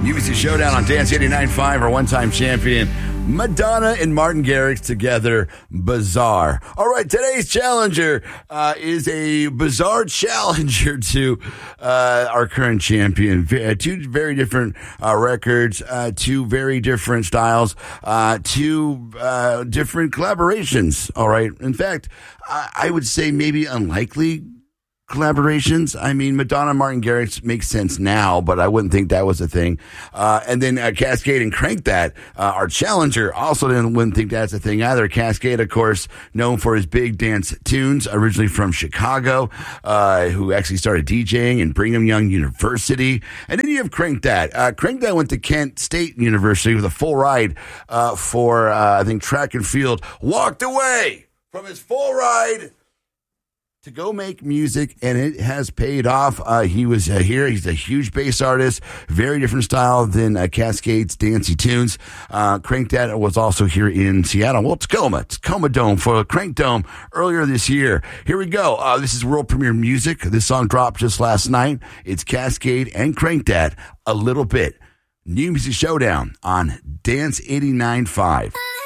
UBC Showdown on Dance 89.5, our one-time champion, Madonna and Martin Garrix together, Bizarre. All right, today's challenger is a bizarre challenger to our current champion. Two very different records, two very different styles, two different collaborations. All right. In fact, I would say maybe unlikely collaborations. I mean, Madonna and Martin Garrix makes sense now, but I wouldn't think that was a thing. And then Cascade and Crank That, our challenger, also wouldn't think that's a thing either. Cascade, of course, known for his big dance tunes, originally from Chicago, who actually started DJing in Brigham Young University. And then you have Crank That. Crank That went to Kent State University with a full ride for, I think, track and field. Walked away from his full ride to go make music, and it has paid off. He was here. He's a huge bass artist, very different style than Cascade's dancey tunes. Crank That was also here in Seattle. Well, Tacoma Dome for Crank Dome earlier this year. Here we go. This is world premiere music. This song dropped just last night. It's Cascade and Crank That, A Little Bit. New Music Showdown on Dance 89.5.